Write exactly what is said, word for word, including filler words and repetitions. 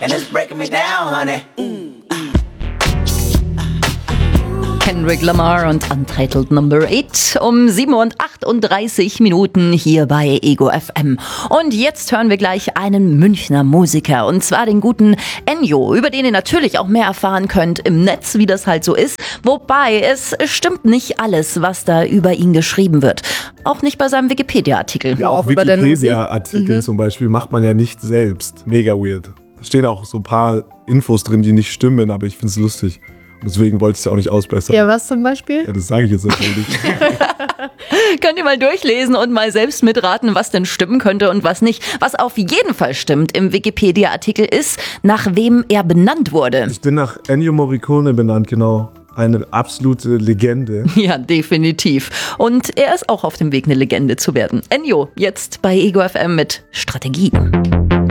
and it's breaking me down, honey. Kendrick Lamar und Untitled Number acht um sieben Uhr achtunddreißig Minuten hier bei Ego F M. Und jetzt hören wir gleich einen Münchner Musiker, und zwar den guten Enjo, über den ihr natürlich auch mehr erfahren könnt im Netz, wie das halt so ist. Wobei, es stimmt nicht alles, was da über ihn geschrieben wird. Auch nicht bei seinem Wikipedia-Artikel. Ja, auch Wikipedia-Artikel mhm. zum Beispiel macht man ja nicht selbst. Mega weird. Da stehen auch so ein paar Infos drin, die nicht stimmen, aber ich find's lustig. Deswegen wollte ich es ja auch nicht ausbessern. Ja, was zum Beispiel? Ja, das sage ich jetzt natürlich. Könnt ihr mal durchlesen und mal selbst mitraten, was denn stimmen könnte und was nicht. Was auf jeden Fall stimmt im Wikipedia-Artikel ist, nach wem er benannt wurde. Ich bin nach Ennio Morricone benannt, genau. Eine absolute Legende. Ja, definitiv. Und er ist auch auf dem Weg, eine Legende zu werden. Enjo, jetzt bei Ego F M mit Strategien.